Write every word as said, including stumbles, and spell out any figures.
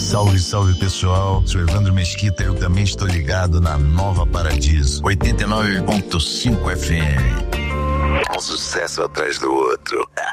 Salve, salve pessoal, sou Evandro Mesquita, eu também estou ligado na Nova Paradiso, oitenta e nove ponto cinco F M. Um sucesso atrás do outro.